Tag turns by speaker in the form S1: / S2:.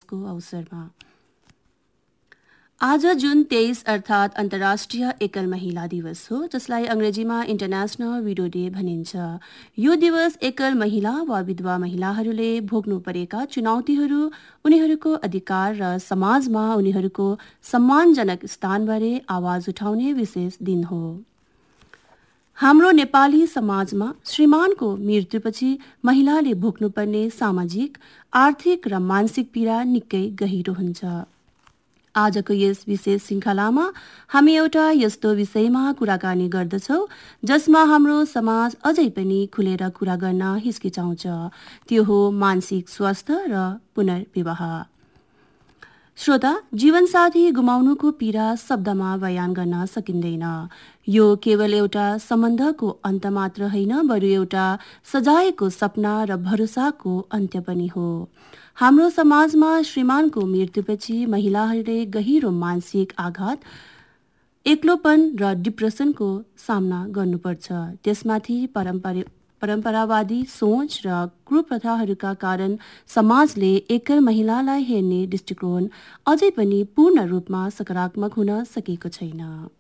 S1: दिवसको अवसरमा आज जुन 23 अर्थात् अन्तर्राष्ट्रिय एकल महिला दिवस हो, जसलाई अंग्रेजीमा इन्टरनेशनल विडो डे भनिन्छ। यो दिवस एकल महिला वा विधवा महिलाहरूले भोग्नु परेका चुनौतीहरू, उनीहरूको अधिकार र समाजमा उनीहरूको सम्मानजनक स्थानबारे आवाज उठाउने विशेष दिन हो। हाम्रो नेपाली समाजमा श्रीमानको मृत्युपछि महिलाले भोग्नुपर्ने सामाजिक, आर्थिक र मानसिक पीडा निकै गहिरो हुन्छ। आजको यस विशेष श्रृङ्खलामा हामी एउटा यस्तो विषयमा कुराकानी गर्दछौँ जसमा हाम्रो समाज अझै पनि खुलेर कुरा गर्न हिचकिचाउँछ। त्यो हो मानसिक स्वास्थ्य र पुनर्विवाह। श्रोता, जीवनसाथी गुमाउनुको पीडा शब्दमा बयान गर्न सकिँदैन। यो केवल एउटा सम्बन्धको अन्त मात्र होइन, बरु एउटा सजाएको सपना र भरोसाको अन्त्य पनि हो। हाम्रो समाजमा श्रीमानको मृत्युपछि महिलाहरूले गहिरो मानसिक आघात, एक्लोपन र डिप्रेसनको सामना गर्नुपर्छ। त्यसमाथि परम्परावादी सोच र कुप्रथाहरूका कारण समाजले एकल महिलालाई हेर्ने दृष्टिकोण अझै पनि पूर्ण रूपमा सकारात्मक हुन सकेको छैन।